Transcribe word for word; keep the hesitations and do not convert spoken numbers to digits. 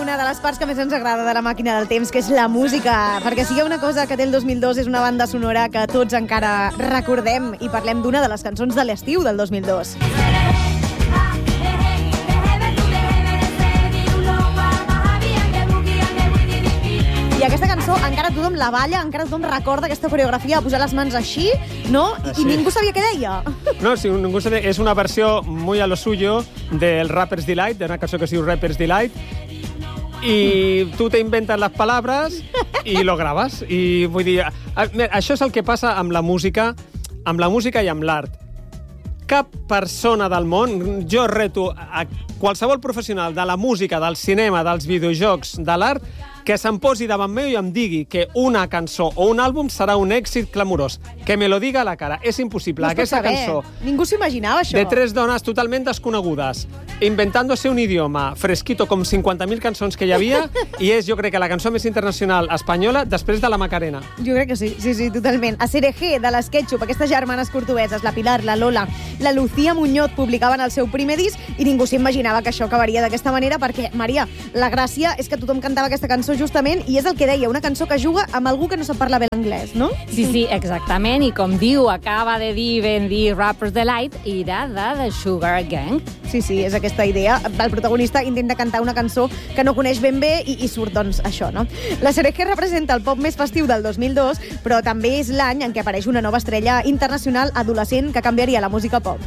una de les parts que més ens agrada de la màquina del temps, que és la música. Perquè si hi ha una cosa que té el dos mil dos és una banda sonora que tots encara recordem, i parlem d'una de les cançons de l'estiu del dos mil dos. I aquesta cançó encara tothom la balla, encara tothom recorda aquesta coreografia de posar les mans així, no? I, sí. i ningú sabia què deia. No, sí, ningú sabia. És una versió muy a lo suyo del Rapper's Delight, de una cançó que es diu Rapper's Delight, i tu te inventes les paraules i lo graves. I vull dir, això és el que passa amb la música, amb la música i amb l'art. Cap persona del món, jo reto a qualsevol professional de la música, del cinema, dels videojocs, de l'art, que se'm posi davant meu i em digui que una cançó o un àlbum serà un èxit clamorós. Que me lo diga a la cara. És impossible. No Aquesta cançó... Ningú s'imaginava això. De tres dones totalment desconegudes, inventándose un idioma fresquito com cinquanta mil cançons que hi havia, i és, jo crec, que la cançó més internacional espanyola després de la Macarena. Jo crec que sí, sí, sí, totalment. A Cereje, de les Ketchup, aquestes germanes cordobeses, la Pilar, la Lola, la Lucía Muñoz, publicaven el seu primer disc i ningú s'imaginava que això acabaria d'aquesta manera, perquè, Maria, la gràcia és que tothom cantava aquesta cançó justament, i és el que deia, una cançó que juga amb algú que no sap parlar bé l'anglès, no? Sí, sí, exactament, i com diu, acaba de dir ben dir Rapper's Delight, era de The Sugar Gang. Sí, sí, és aquesta idea. El protagonista intenta cantar una cançó que no coneix ben bé i, i surt, doncs, això, no? La Cereje representa el pop més festiu del dos mil dos, però també és l'any en què apareix una nova estrella internacional adolescent que canviaria la música pop.